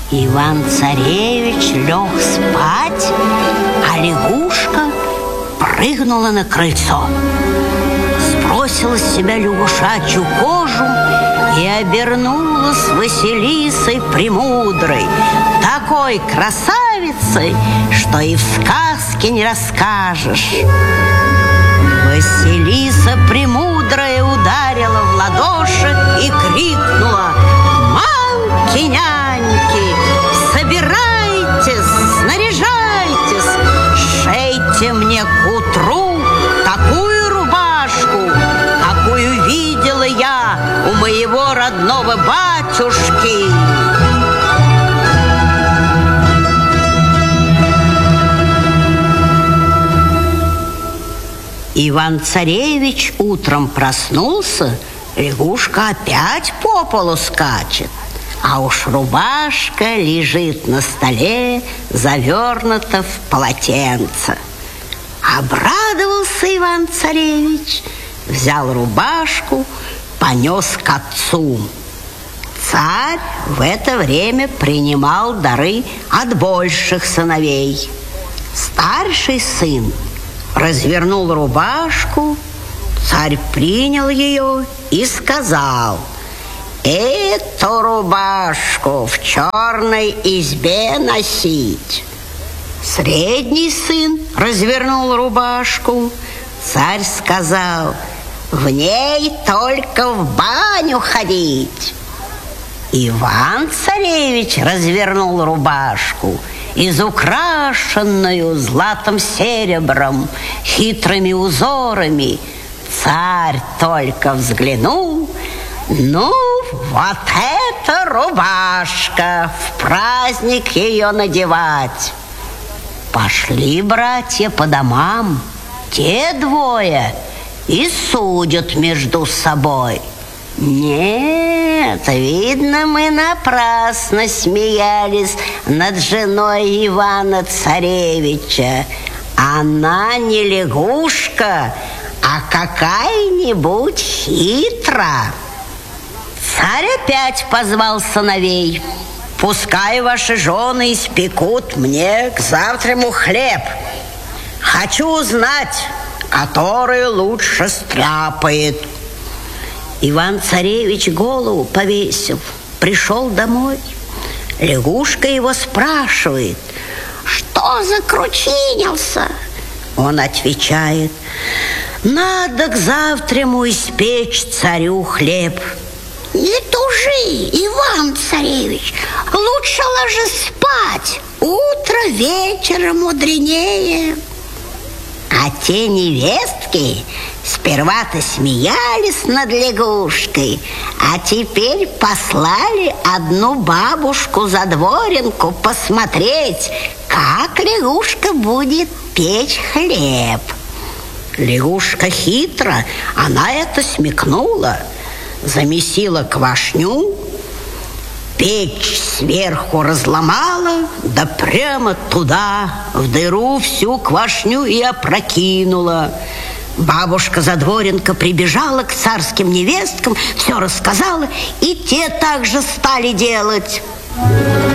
Иван-царевич лег спать, а лягушка прыгнула на крыльцо, сбросила с себя лягушачью кожу и обернулась Василисой Премудрой, такой красавицей, что и в сказке не расскажешь. Василиса Премудрая ударила в ладоши и крикнула: «Мамки-няньки, собирайтесь, снаряжайтесь, шейте мне к утру такую рубашку, какую видела я у моего родного батюшки». Иван-царевич утром проснулся, лягушка опять по полу скачет, а уж рубашка лежит на столе, завернута в полотенце. Обрадовался Иван-царевич, взял рубашку, понес к отцу. Царь в это время принимал дары от больших сыновей. Старший сын развернул рубашку, царь принял ее и сказал: «Эту рубашку в черной избе носить». Средний сын развернул рубашку, царь сказал: «В ней только в баню ходить». Иван-царевич развернул рубашку, изукрашенную златом серебром, хитрыми узорами. Царь только взглянул: «Ну, вот эта рубашка, в праздник ее надевать». Пошли братья по домам, те двое, и судят между собой: «Нет, видно, мы напрасно смеялись над женой Ивана-царевича. Она не лягушка, а какая-нибудь хитра». Царь опять позвал сыновей: «Пускай ваши жены испекут мне к завтраму хлеб. Хочу узнать, который лучше стряпает». Иван-царевич голову повесил, пришел домой. Лягушка его спрашивает: «Что закручинился?» Он отвечает: «Надо к завтраму испечь царю хлеб». «Не тужи, Иван-царевич, лучше ложись спать, утро вечера мудренее». А те невестки сперва-то смеялись над лягушкой, а теперь послали одну бабушку-задворенку посмотреть, как лягушка будет печь хлеб. Лягушка хитро, она это смекнула, замесила квашню, печь сверху разломала, да прямо туда, в дыру, всю квашню и опрокинула. Бабушка-задворенка прибежала к царским невесткам, все рассказала, и те также стали делать.